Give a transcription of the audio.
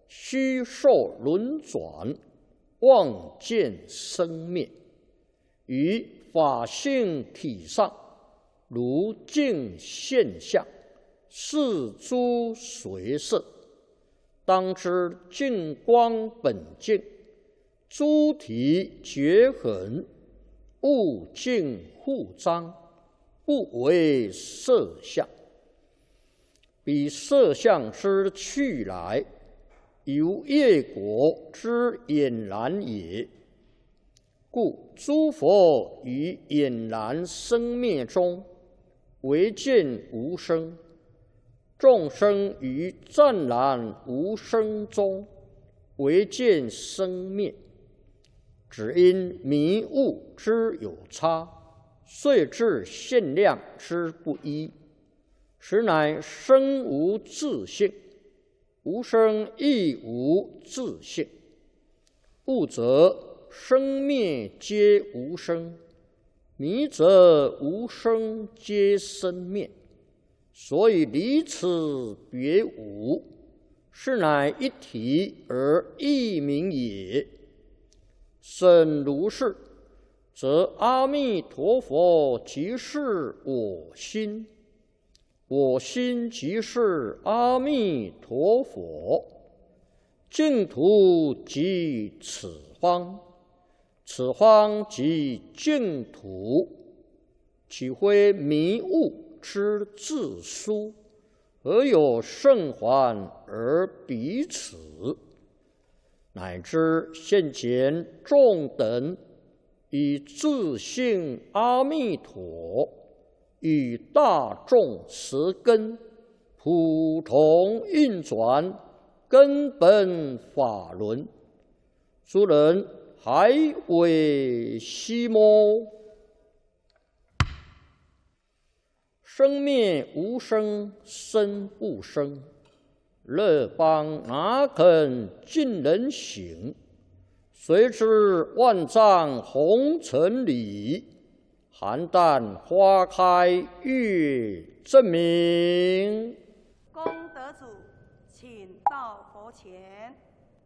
虚受轮转，望见生灭。于法性体上，如镜现象，是诸随色。当知净光本净，诸体绝痕，物净互彰，不为色相。彼色相之去来，由业果之俨然也。故诸佛于俨然生灭中，唯见无生；众生于湛然无生中，唯见生灭。只因迷悟之有差，遂致限量之不一，实乃生无自性，无生亦无自性。悟则生灭皆无生，迷则无生皆生灭。所以离此别无，是乃一体而异名也。甚如是，则阿弥陀佛即是我心，我心即是阿弥陀佛，净土即此方，此方即净土。岂非迷悟之自殊？何有圣还而彼此？乃至现前众等以自性阿弥陀与大众十根普同运转根本法轮，诸人还为希么？生灭无生，生不生。乐邦哪肯尽人行？谁知万丈红尘里，邯郸花开月正明。 功德主，请到佛前。